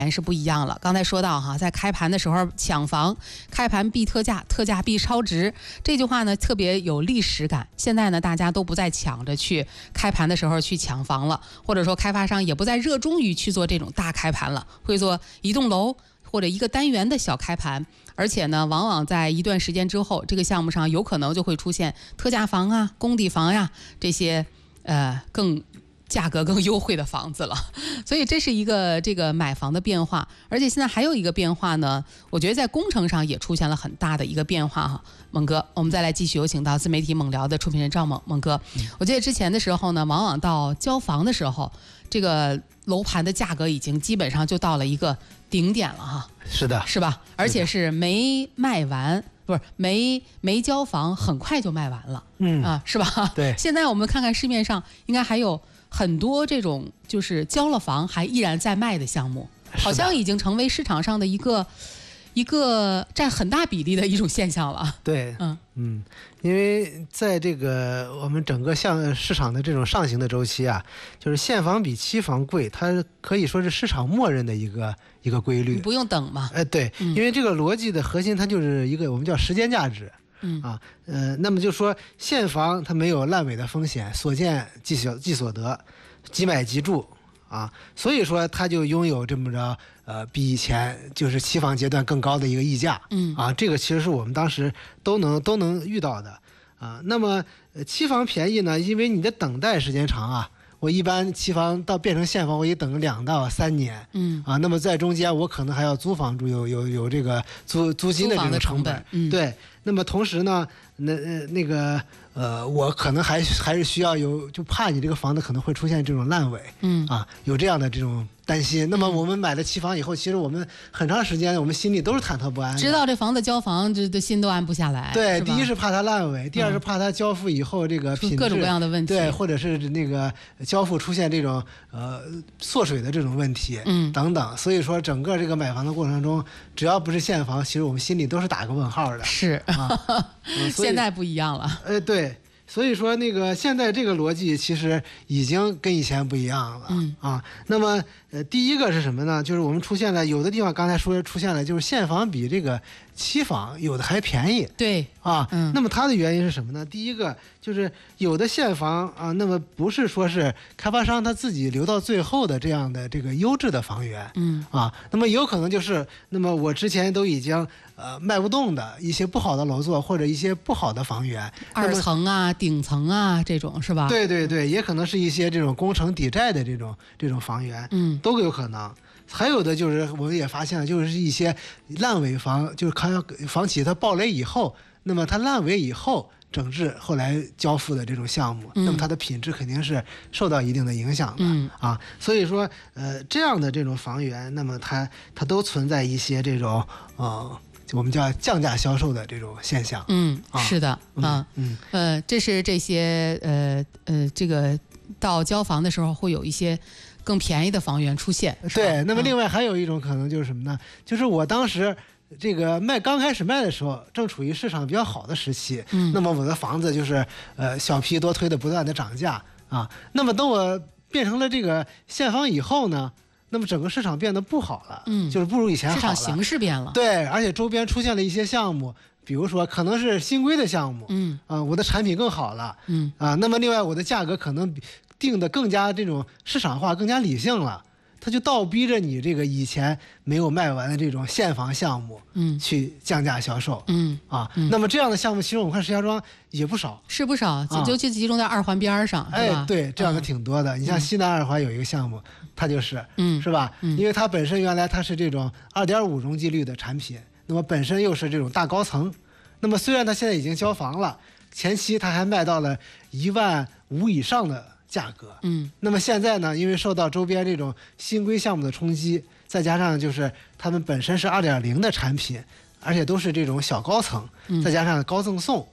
是不一样了。刚才说到哈，在开盘的时候抢房，开盘必特价，特价必超值，这句话呢特别有历史感。现在呢，大家都不再抢着去开盘的时候去抢房了，或者说开发商也不再热衷于去做这种大开盘了，会做一栋楼或者一个单元的小开盘。而且呢，往往在一段时间之后，这个项目上有可能就会出现特价房啊、工地房呀这些价格更优惠的房子了。所以这是一个这个买房的变化。而且现在还有一个变化呢，我觉得在工程上也出现了很大的一个变化哈。猛哥，我们再来继续有请到自媒体猛聊的出品人赵猛哥。我记得之前的时候呢，往往到交房的时候，这个楼盘的价格已经基本上就到了一个顶点了哈。 是的， 是吧？而且是没卖完，不是没交房，很快就卖完了。是吧？ 对。 现在我们看看市面上应该还有很多这种就是交了房还依然在卖的项目，好像已经成为市场上的一个占很大比例的一种现象了。 对，因为在这个我们整个市场的这种上行的周期啊，就是现房比期房贵，它可以说是市场默认的一个规律。 你不用等嘛。 对，因为这个逻辑的核心，它就是一个我们叫时间价值。那么就说现房它没有烂尾的风险，所见即所得，即买即住啊，所以说它就拥有这么着比以前就是期房阶段更高的一个溢价。这个其实是我们当时都能遇到的啊。那么期房便宜呢，因为你的等待时间长啊。我一般期房到变成现房，我也等2到3年。那么在中间我可能还要租房住，有这个租金的这种成本。对。那么同时呢，我可能还是需要就怕你这个房子可能会出现这种烂尾。有这样的这种担心。那么我们买了期房以后，其实我们很长时间我们心里都是忐忑不安的， 知道这房子交房这心都安不下来。 对，第一是怕它烂尾，第二是怕它交付以后这个品质各种各样的问题， 对，或者是那个交付出现这种缩水的这种问题，等等。所以说整个这个买房的过程中，只要不是现房，其实我们心里都是打个问号的。 是现在不一样了。 对。所以说，那个现在这个逻辑其实已经跟以前不一样了。那么第一个是什么呢？就是我们出现了有的地方刚才说出现了，就是现房比这个期房有的还便宜。 对那么它的原因是什么呢？第一个就是有的现房啊，那么不是说是开发商他自己留到最后的这样的这个优质的房源。那么有可能就是那么我之前都已经卖不动的一些不好的楼座或者一些不好的房源 ，2层啊、顶层啊这种是吧？ 对对对，也可能是一些这种工程抵债的这种房源，都有可能。还有的就是我们也发现了，就是一些烂尾房，就是房企它暴雷以后，那么它烂尾以后整治后来交付的这种项目，那么它的品质肯定是受到一定的影响的。所以说这样的这种房源，那么它都存在一些这种我们叫降价销售的这种现象。 是的。这是这些这个到交房的时候会有一些更便宜的房源出现。 对，那么另外还有一种可能就是什么呢？就是我当时这个刚开始卖的时候，正处于市场比较好的时期。那么我的房子就是小批多推的不断的涨价啊。那么等我变成了这个现房以后呢，那么整个市场变得不好了，就是不如以前好了。 市场形势变了。 对，而且周边出现了一些项目，比如说可能是新规的项目。我的产品更好了。那么另外我的价格可能定的更加这种市场化，更加理性了。它就倒逼着你这个以前没有卖完的这种现房项目，去降价销售。那么这样的项目，其实我们看石家庄也不少， 是不少，尤其集中在2环边上，是吧？ 对，这样的挺多的。你像西南2环有一个项目，它就是，是吧？因为它本身原来它是这种2.5容积率的产品，那么本身又是这种大高层，那么虽然它现在已经交房了，前期它还卖到了1.5万以上的价格。那么现在呢，因为受到周边这种新规项目的冲击，再加上就是他们本身是2.0的产品，而且都是这种小高层，再加上高赠送，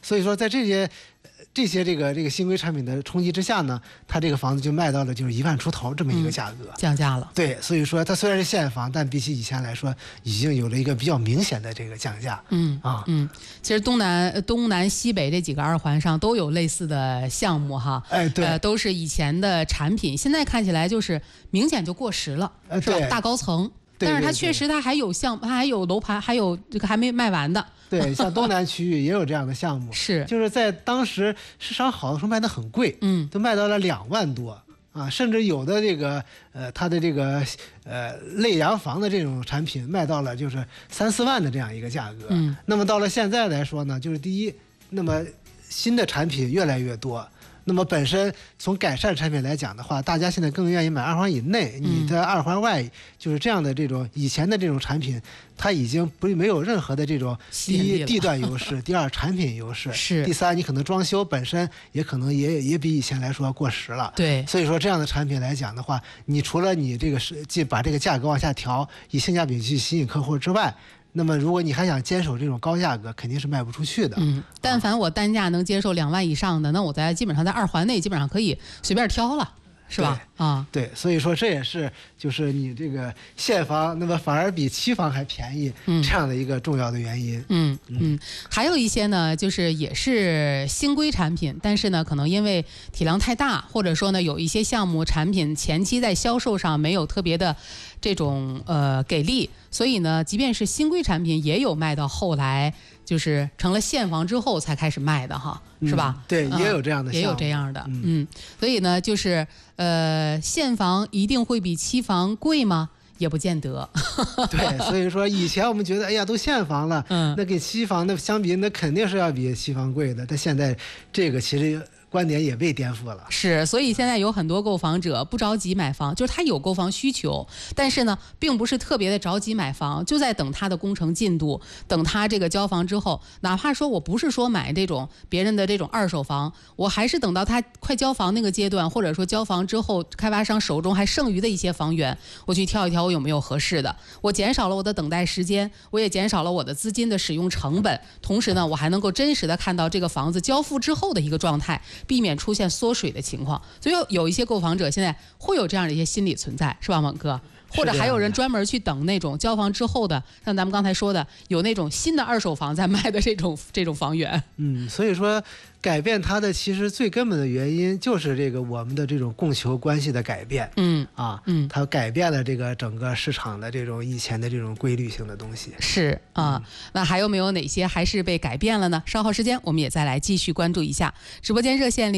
所以说在这些这个新规产品的冲击之下呢，它这个房子就卖到了就是1万出头这么一个价格， 降价了。 对，所以说它虽然是现房，但比起以前来说，已经有了一个比较明显的这个降价。 其实东南西北这几个二环上都有类似的项目哈， 对， 都是以前的产品，现在看起来就是明显就过时了，是吧？大高层。但是它确实它还有它还有楼盘，还有这个还没卖完的。 对，像东南区域也有这样的项目， 是就是在当时市场好的时候卖得很贵，都卖到了2万多啊，甚至有的这个它的这个类洋房的这种产品卖到了就是3、4万的这样一个价格。那么到了现在来说呢，就是第一，那么新的产品越来越多。那么本身从改善产品来讲的话，大家现在更愿意买2环以内，你在2环外就是这样的这种以前的这种产品，它已经没有任何的这种第一地段优势，第二产品优势，第三你可能装修本身也可能也比以前来说过时了。 对， 所以说这样的产品来讲的话，你除了你这个把这个价格往下调，以性价比去吸引客户之外，那么如果你还想坚守这种高价格，肯定是卖不出去的。 但凡我单价能接受2万以上的，那我基本上在2环内基本上可以随便挑了，是吧？ 对，所以说这也是就是你这个现房，那么反而比期房还便宜，这样的一个重要的原因。 还有一些呢，就是也是新规产品，但是呢，可能因为体量太大，或者说呢，有一些项目产品前期在销售上没有特别的这种给力，所以呢，即便是新规产品，也有卖到后来就是成了现房之后才开始卖的哈，是吧？ 对，也有这样的项目， 也有这样的。所以呢，就是现房一定会比期房贵吗？也不见得。 对，所以说以前我们觉得，哎呀，都现房了，那跟期房的相比，那肯定是要比期房贵的。但现在这个其实观点也被颠覆了。 是，所以现在有很多购房者不着急买房，就是他有购房需求，但是呢，并不是特别的着急买房，就在等他的工程进度，等他这个交房之后，哪怕说我不是说买这种别人的这种二手房，我还是等到他快交房那个阶段，或者说交房之后，开发商手中还剩余的一些房源，我去挑一挑我有没有合适的，我减少了我的等待时间，我也减少了我的资金的使用成本，同时呢，我还能够真实的看到这个房子交付之后的一个状态，避免出现缩水的情况。所以有一些购房者现在会有这样的一些心理存在，是吧，猛哥？或者还有人专门去等那种交房之后的，像咱们刚才说的，有那种新的二手房在卖的这种房源。 所以说改变它的其实最根本的原因就是这个我们的这种供求关系的改变。它改变了这个整个市场的这种以前的这种规律性的东西。 是啊，那还有没有哪些还是被改变了呢？稍后时间我们也再来继续关注一下。直播间热线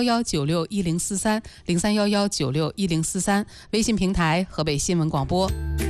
0311961043，0311961043，微信平台河北新闻广播。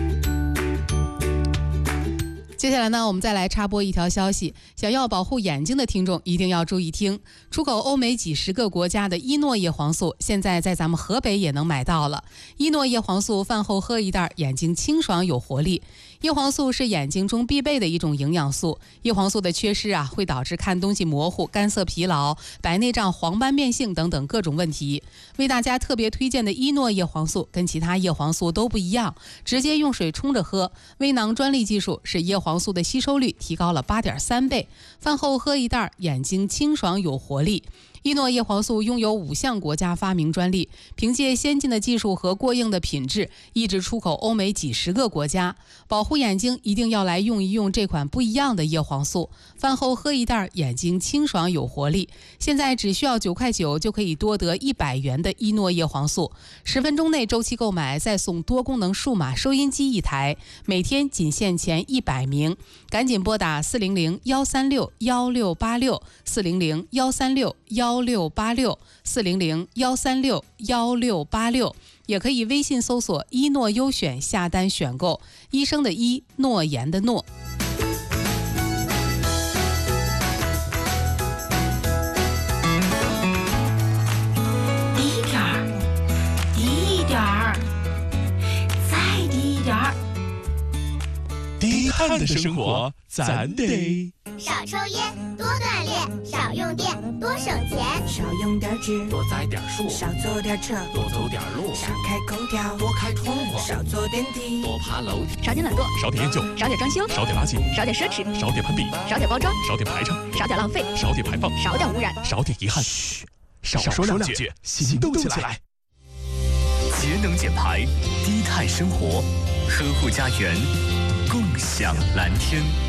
接下来呢，我们再来插播一条消息，想要保护眼睛的听众一定要注意听。出口欧美几十个国家的伊诺叶黄素，现在在咱们河北也能买到了。伊诺叶黄素饭后喝一袋，眼睛清爽有活力。叶黄素是眼睛中必备的一种营养素，叶黄素的缺失会导致看东西模糊、干涩疲劳、白内障、黄斑变性等等各种问题。为大家特别推荐的伊诺叶黄素跟其他叶黄素都不一样，直接用水冲着喝，微囊专利技术使叶黄素的吸收率提高了8.3倍，饭后喝一袋，眼睛清爽有活力。伊诺叶黄素拥有5项国家发明专利，凭借先进的技术和过硬的品质，一直出口欧美几十个国家。保护眼睛一定要来用一用这款不一样的叶黄素，饭后喝一袋，眼睛清爽有活力。现在只需要9块9就可以多得100元的伊诺叶黄素，10分钟内周期购买再送多功能数码收音机1台，每天仅限前100名，赶紧拨打400-136-1686，400-136-1686，400-136-1686，也可以微信搜索伊诺优选下单选购，医生的医，诺言的诺。 低点儿，低一点儿，再低一点儿。 低碳的生活，咱得。 少抽烟，多锻炼，少用电，多省钱。 少用点纸， 多栽点树， 少坐点车， 多走点路， 少开空调， 多开窗户， 少坐电梯， 多爬楼梯。 少点懒惰， 少点厌旧， 少点装修， 少点垃圾， 少点奢侈， 少点攀比， 少点包装， 少点排场， 少点浪费， 少点排放， 少点污染， 少点遗憾。嘘，少说两句，行动起来。 节能减排，低碳生活，呵护家园，共享蓝天。